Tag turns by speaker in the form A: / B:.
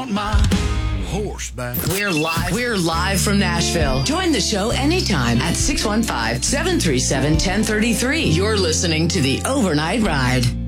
A: want my horse back.
B: We're live from Nashville. Join the show anytime at 615-737-1033. You're listening to The Overnight Ride.